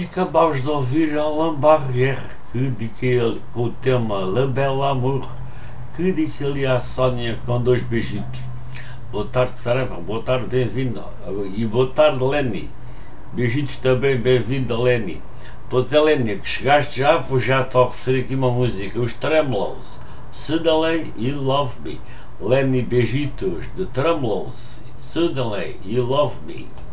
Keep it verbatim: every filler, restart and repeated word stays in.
Acabámos de ouvir Alain Barrière, que disse ele, com o tema La Belle Amour, que disse ali à Sónia com dois beijitos. Boa tarde, Sareva, boa tarde, bem-vindo. E boa tarde, Lenny. Beijitos também, bem-vindo, Lenny. Pois é, Lenny, que chegaste já, pois já estou a oferecer aqui uma música, os Tremelows, Suddenly You Love Me. Lenny, beijitos de Tremelows, Suddenly You Love Me.